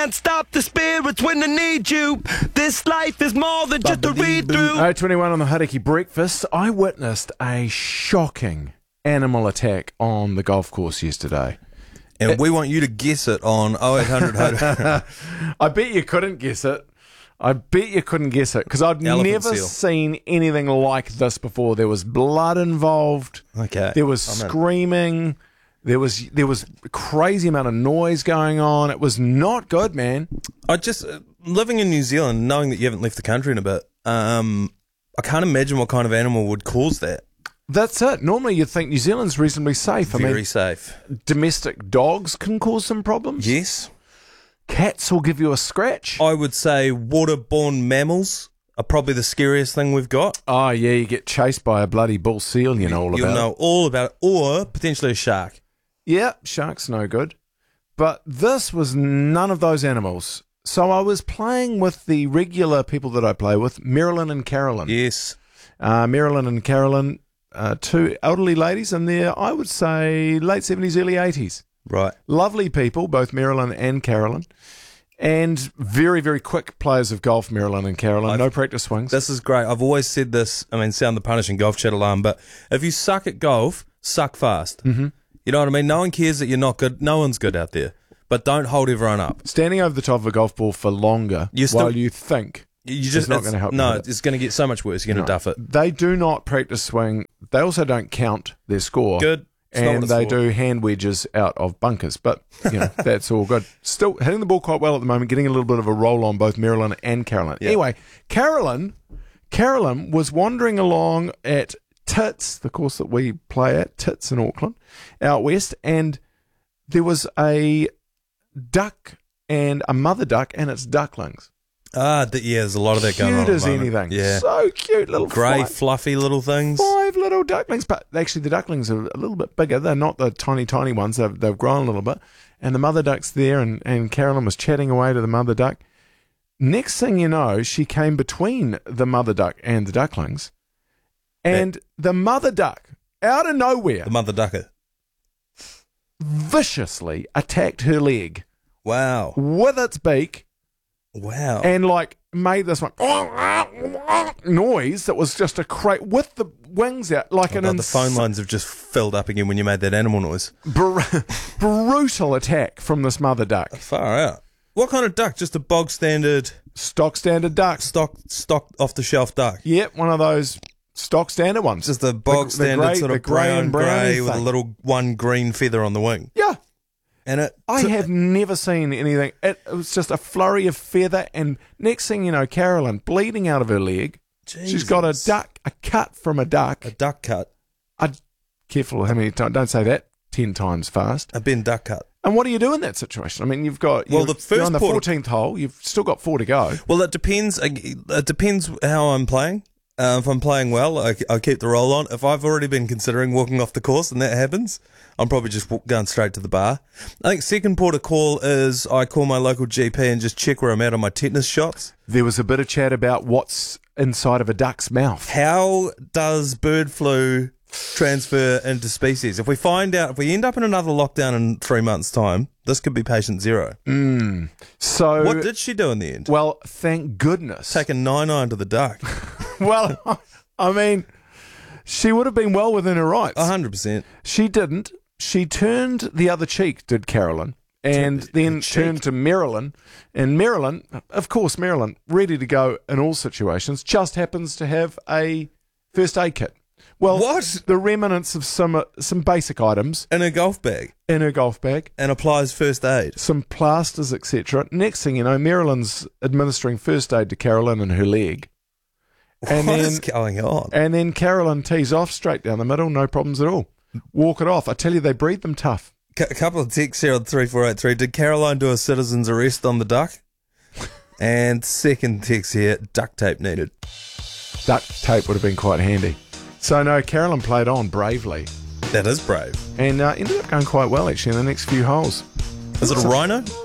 Can't stop the spirits when they need you. This life is more than just a read-through. 8:21 on the Hauraki Breakfast. I witnessed a shocking animal attack on the golf course yesterday. And we want you to guess it on 0800. I bet you couldn't guess it. Because I've Elephant never seal. seen anything like this before. There was blood involved. Okay. There was I'm in. screaming. There was a crazy amount of noise going on. It was not good, man. I just, living in New Zealand, knowing that you haven't left the country in a bit, I can't imagine what kind of animal would cause that. That's it. Normally you'd think New Zealand's reasonably safe. Very safe. Domestic dogs can cause some problems. Yes. Cats will give you a scratch. I would say waterborne mammals are probably the scariest thing we've got. Oh, yeah, you get chased by a bloody bull seal, you know all You'll about know it. all about it. Or potentially a shark. Yeah, shark's no good. But this was none of those animals. So I was playing with the regular people that I play with, Marilyn and Carolyn. Yes. Marilyn and Carolyn, two elderly ladies in their, I would say, late 70s, early 80s. Right. Lovely people, both Marilyn and Carolyn. And very, very quick players of golf, Marilyn and Carolyn. No practice swings. This is great. I've always said this, sound the punishing golf chat alarm, but if you suck at golf, suck fast. Mm-hmm. You know what I mean? No one cares that you're not good. No one's good out there. But don't hold everyone up. Standing over the top of a golf ball for longer while you think it's not going to help. No, it's going to get so much worse. You're going to duff it. They do not practice swing. They also don't count their score. Good. It's not And what it's they for. do hand wedges out of bunkers. But, that's all good. Still hitting the ball quite well at the moment, getting a little bit of a roll on both Marilyn and Carolyn. Yeah. Anyway, Carolyn was wandering along at Tits, the course that we play at, Tits in Auckland, out west, and there was a duck and a mother duck and its ducklings. There's a lot of that going on. Cute at as the moment. anything. Yeah. So cute, little Grey, five fluffy little things. little ducklings. But actually, the ducklings are a little bit bigger. They're not the tiny, tiny ones. They've grown a little bit. And the mother duck's there, and Carolyn was chatting away to the mother duck. Next thing you know, she came between the mother duck and the ducklings. And the mother duck, out of nowhere, The mother ducker. viciously attacked her leg Wow. with its beak Wow. and made this one noise that was just with the wings out like an the phone lines have just filled up again when you made that animal noise. brutal attack from this mother duck. Far out. What kind of duck? Just a bog standard, Stock standard duck. stock off the shelf duck. Yep, one of those stock standard ones. Just a bog The standard grey- sort the of grey brown and browny grey with a thing. little one green feather on the wing. Yeah. And I have never seen anything. It was just a flurry of feather, and next thing you know, Carolyn bleeding out of her leg. She's got a cut from a duck. a duck cut, Careful how many times. Don't say that 10 times fast. a bin duck cut. And what do you do in that situation? I mean, you're the first you're on the port- 14th hole. You've still got 4 to go. Well, it depends. It depends how I'm playing. If I'm playing well, I keep the roll on. If I've already been considering walking off the course and that happens, I'm probably just going straight to the bar. I think second port of call is I call my local GP and just check where I'm at on my tetanus shots. There was a bit of chat about what's inside of a duck's mouth. How does bird flu transfer into species? If we end up in another lockdown in 3 months' time, this could be patient zero. So, What did she do in the end? well, thank goodness. Take a 9-iron to the duck. Well, I mean, she would have been well within her rights. 100%. She didn't. She turned the other cheek, did Carolyn, and then turned to Marilyn. And Marilyn, of course, ready to go in all situations, just happens to have a first aid kit. Well, What? The remnants of some basic items In a golf bag in her golf bag, and applies first aid. some plasters, etc. Next thing you know, Marilyn's administering first aid to Carolyn in her leg. And What then, is going on? And then Carolyn tees off straight down the middle, no problems at all. Walk it off. I tell you, they breed them tough. A couple of texts here on 3483. Did Caroline do a citizen's arrest on the duck? And second text here, duct tape needed. Duct tape would have been quite handy. So no, Carolyn played on bravely That is brave. and ended up going quite well actually in the next few holes. Is it a rhino?